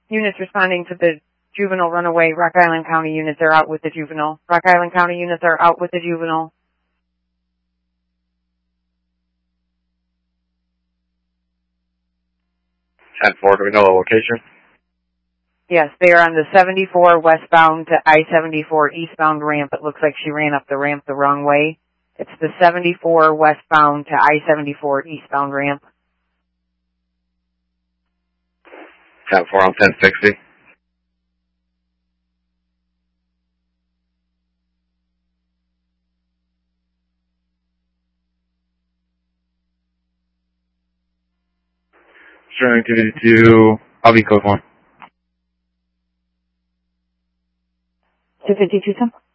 Units responding to the juvenile runaway. Rock Island County units are out with the juvenile. Rock Island County units are out with the juvenile. 10-4, do we know the location? Yes, they are on the 74 westbound to I-74 eastbound ramp. It looks like she ran up the ramp the wrong way. It's the 74 westbound to I-74 eastbound ramp. 10-4 on 1060. Showing activity to Alvin Code 1. 252,